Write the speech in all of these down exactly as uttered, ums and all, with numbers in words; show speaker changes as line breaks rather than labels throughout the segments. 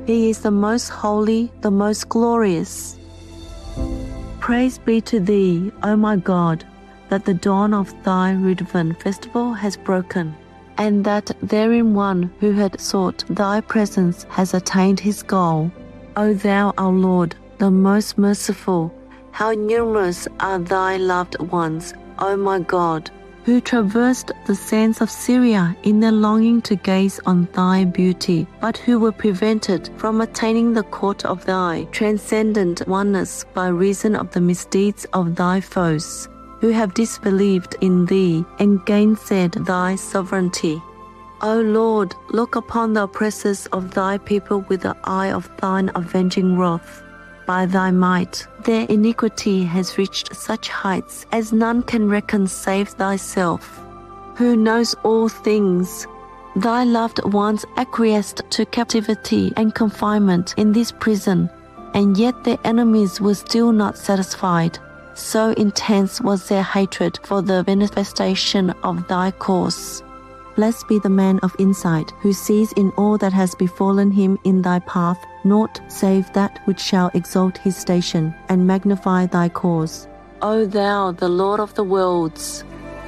He is the most holy, the most glorious. Praise be to thee, O my God, that the dawn of thy Rudvan festival has broken, and that therein one who had sought thy presence has attained his goal. O thou, our Lord, the most merciful, how numerous are thy loved ones, O my God, who traversed the sands of Syria in their longing to gaze on thy beauty, but who were prevented from attaining the court of thy transcendent oneness by reason of the misdeeds of thy foes, who have disbelieved in thee and gainsaid thy sovereignty. O Lord, look upon the oppressors of thy people with the eye of thine avenging wrath. By thy might, their iniquity has reached such heights as none can reckon save thyself, who knows all things. Thy loved ones acquiesced to captivity and confinement in this prison, and yet their enemies were still not satisfied. So intense was their hatred for the manifestation of thy cause. Blessed be the man of insight, who sees in all that has befallen him in thy path naught save that which shall exalt his station and magnify thy cause. O thou, the Lord of the worlds!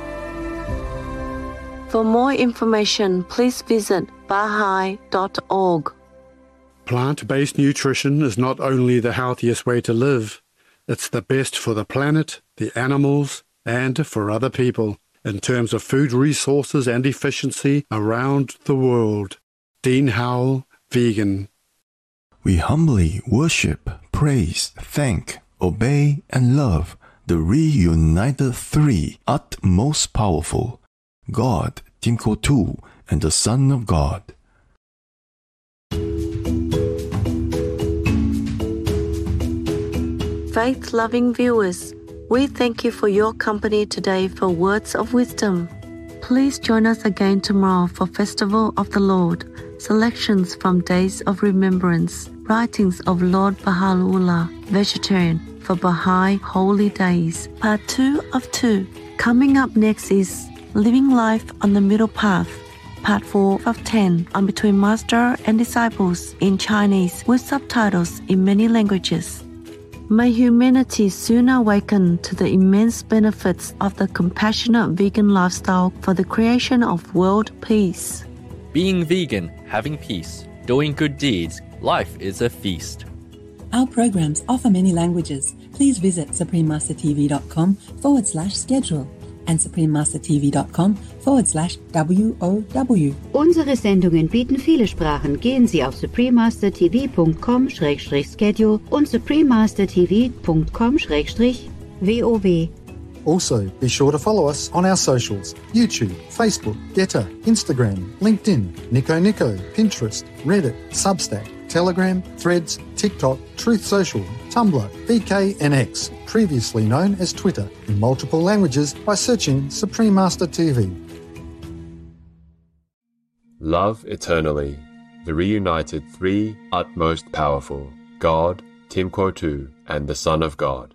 For more information, please visit baha'i dot org.
Plant-based nutrition is not only the healthiest way to live, it's the best for the planet, the animals, and for other people, in terms of food resources and efficiency around the world. Dean Howell, vegan.
We humbly worship, praise, thank, obey, and love the reunited three utmost powerful, God, Timko two, and the Son of God.
Faith-loving viewers, we thank you for your company today for Words of Wisdom. Please join us again tomorrow for Festival of the Lord, selections from Days of Remembrance, writings of Lord Baha'u'llah, vegetarian, for Baha'i Holy Days, part two of two. Coming up next is Living Life on the Middle Path, part four of ten, on Between Master and Disciples in Chinese with subtitles in many languages. May humanity soon awaken to the immense benefits of the compassionate vegan lifestyle for the creation of world peace.
Being vegan, having peace, doing good deeds, life is a feast.
Our programs offer many languages. Please visit suprememastertv.com forward slash schedule and suprememastertv.com forward slash WOW.
Unsere Sendungen bieten viele Sprachen. Gehen Sie auf suprememastertv.com schrägstrich schedule und suprememastertv.com schrägstrich WOW.
Also, be sure to follow us on our socials: YouTube, Facebook, Getter, Instagram, LinkedIn, Nico Nico, Pinterest, Reddit, Substack, Telegram, Threads, TikTok, Truth Social, Tumblr, V K, and X, previously known as Twitter, in multiple languages by searching Supreme Master T V.
Love eternally, the reunited three utmost powerful, God, Timko two, and the Son of God.